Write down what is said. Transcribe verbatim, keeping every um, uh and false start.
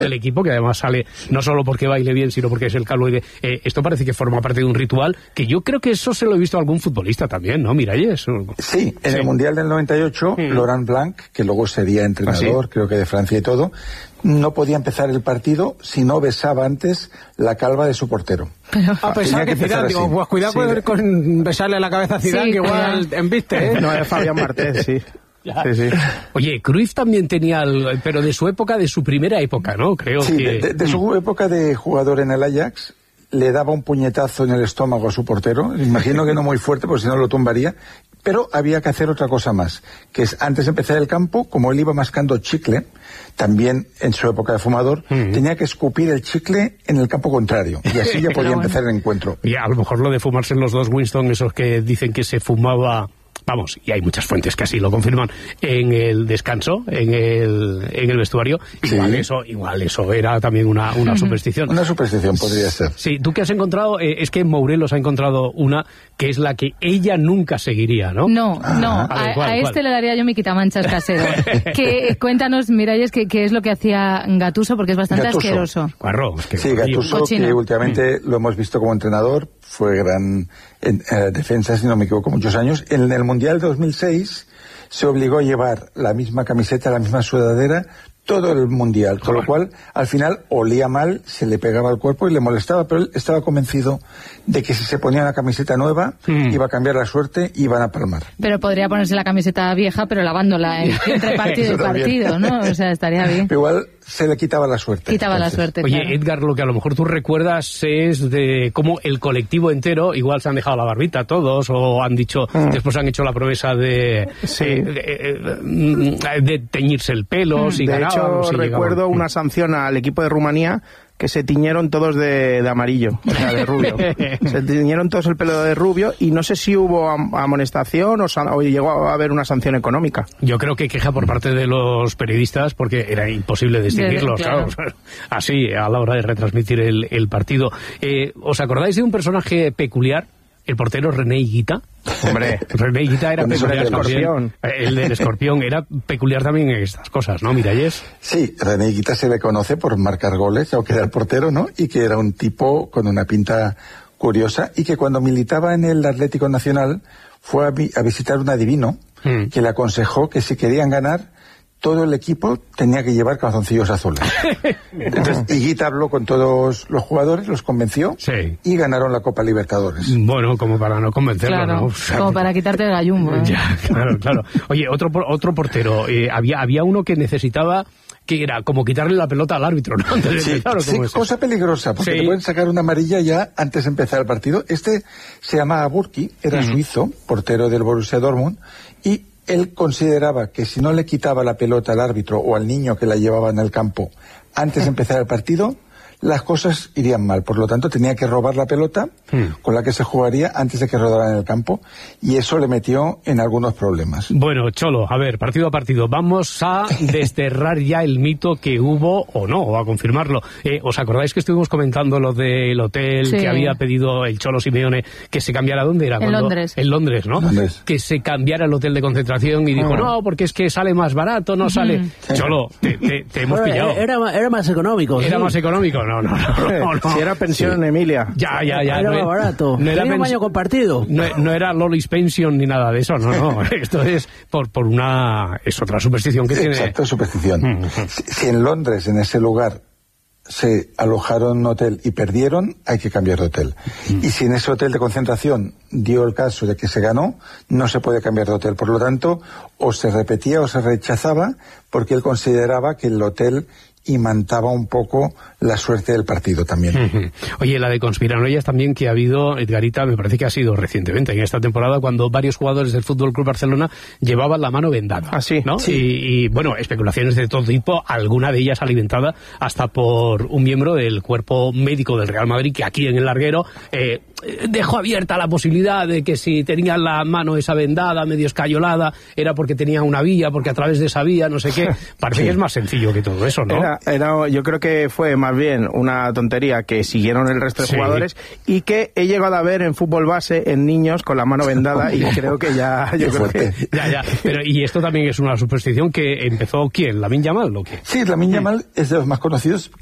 del equipo, que además sale no solo porque baile bien, sino porque es el caloide. Eh, esto parece que forma parte de un ritual, que yo creo que eso se lo he visto a algún futbolista también, ¿no, Miralles? Sí, en sí. el Mundial del noventa y ocho, mm. Laurent Blanc, que luego sería entrenador, ¿Ah, sí? creo que de Francia y todo, no podía empezar el partido si no besaba antes la calva de su portero. Pero, a pesar que, que Zidane, digo, pues cuidado sí. con besarle la cabeza a Zidane, sí, que igual embiste, ¿eh? No, es Fabián Martés, sí. Sí, sí. Oye, Cruyff también tenía, el, pero de su época, de su primera época, ¿no? Creo sí, que... de, de, de su época de jugador en el Ajax, le daba un puñetazo en el estómago a su portero. Imagino que no muy fuerte, porque si no lo tumbaría. Pero había que hacer otra cosa más, que es, antes de empezar el campo, como él iba mascando chicle, también en su época de fumador, mm. tenía que escupir el chicle en el campo contrario, y así ya podía bueno. empezar el encuentro. Y a lo mejor lo de fumarse en los dos Winston, esos que dicen que se fumaba... Vamos, y hay muchas fuentes que así lo confirman, en el descanso, en el, en el vestuario, igual, sí. eso, igual eso era también una, una superstición. Una superstición podría ser. Sí, tú que has encontrado, eh, es que Morelos ha encontrado una que es la que ella nunca seguiría, ¿no? No, ah. no, a, a, ver, ¿cuál, a este cuál? Le daría yo mi quitamanchas casero. que, cuéntanos, Miralles, qué que es lo que hacía Gattuso, porque es bastante Gattuso. asqueroso. Guarro, es que sí, Gattuso, Cochino. Que últimamente mm. lo hemos visto como entrenador, fue gran en, eh, defensa, si no me equivoco, muchos años. En el Mundial dos mil seis se obligó a llevar la misma camiseta, la misma sudadera, todo el Mundial, con lo cual al final olía mal, se le pegaba al cuerpo y le molestaba, pero él estaba convencido de que si se ponía una camiseta nueva mm. iba a cambiar la suerte y iban a palmar. Pero podría ponerse la camiseta vieja, pero lavándola entre partido y partido, ¿no? O sea, estaría bien. Pero igual se le quitaba la suerte. Quitaba entonces. la suerte, Oye, claro. Edgar, lo que a lo mejor tú recuerdas es de cómo el colectivo entero, igual se han dejado la barbita todos, o han dicho, mm. después han hecho la promesa de, sí. eh, de, de, de teñirse el pelo, mm. si de ganaban, hecho, si recuerdo llegaban. una sanción al equipo de Rumanía, que se tiñeron todos de, de amarillo, o sea, de rubio. Se tiñeron todos el pelo de rubio y no sé si hubo amonestación o, o llegó a haber una sanción económica. Yo creo que queja por parte de los periodistas porque era imposible distinguirlos, de, claro. claro. Así, a la hora de retransmitir el, el partido. Eh, ¿Os acordáis de un personaje peculiar? El portero René Higuita. Hombre, René Higuita era peculiar también. El del escorpión era peculiar también en estas cosas, ¿no, Miralles? Sí, René Higuita se le conoce por marcar goles, aunque era el portero, ¿no? Y que era un tipo con una pinta curiosa y que cuando militaba en el Atlético Nacional fue a, vi a visitar un adivino mm. que le aconsejó que si querían ganar todo el equipo tenía que llevar calzoncillos azules. Entonces, Higuita habló con todos los jugadores, los convenció sí. y ganaron la Copa Libertadores. Bueno, como para no convencerlo, claro, ¿no? O sea, como para quitarte el gallumbo. ¿eh? Ya, claro, claro. Oye, otro, otro portero, eh, había, había uno que necesitaba... que era como quitarle la pelota al árbitro, ¿no? Antes de sí, empezar, ¿o sí, cómo es cosa eso? peligrosa, porque sí. te pueden sacar una amarilla ya antes de empezar el partido. Este se llamaba Burki, era uh-huh. suizo, portero del Borussia Dortmund, y él consideraba que si no le quitaba la pelota al árbitro o al niño que la llevaba en el campo antes de empezar el partido, las cosas irían mal. Por lo tanto, tenía que robar la pelota hmm. con la que se jugaría antes de que rodara en el campo, y eso le metió en algunos problemas. Bueno, Cholo, a ver, partido a partido, vamos a desterrar ya el mito que hubo, o no, o a confirmarlo. Eh, ¿Os acordáis que estuvimos comentando lo del hotel sí. que había pedido el Cholo Simeone que se cambiara? ¿Dónde era? En Cuando, Londres. En Londres, ¿no? Londres. Que se cambiara el hotel de concentración y dijo, no, porque es que sale más barato, no sale... Mm. Cholo, te, te, te hemos bueno, pillado. Era, era más económico. Era sí. más económico, no, no, no. no. Si era pensión, sí. Emilia. Ya, ya, ya. Era no más barato. No era un baño compartido. No, no era Lolis Pension ni nada de eso, no, no. Esto es por, por una... Es otra superstición que tiene... Exacto, superstición. si, si en Londres, en ese lugar, se alojaron en un hotel y perdieron, hay que cambiar de hotel. Y si en ese hotel de concentración dio el caso de que se ganó, no se puede cambiar de hotel. Por lo tanto, o se repetía o se rechazaba, porque él consideraba que el hotel imantaba un poco la suerte del partido también. Uh-huh. Oye, la de conspiranoias también que ha habido, Edgarita, me parece que ha sido recientemente, en esta temporada, cuando varios jugadores del Fútbol Club Barcelona llevaban la mano vendada. ¿Ah, sí? ¿No? Sí. Y, y, bueno, especulaciones de todo tipo, alguna de ellas alimentada hasta por un miembro del cuerpo médico del Real Madrid, que aquí en el larguero eh, dejó abierta la posibilidad de que si tenían la mano esa vendada, medio escayolada, era porque tenía una vía, porque a través de esa vía, no sé qué. Parece sí. que es más sencillo que todo eso, ¿no? Era era, era, yo creo que fue más bien una tontería que siguieron el resto de sí. jugadores y que he llegado a ver en fútbol base en niños con la mano vendada y creo que ya... Yo creo que... Ya, ya. Pero, y esto también es una superstición que empezó, ¿quién? ¿Lamine Yamal o qué? Sí, Lamine Yamal es de los más conocidos.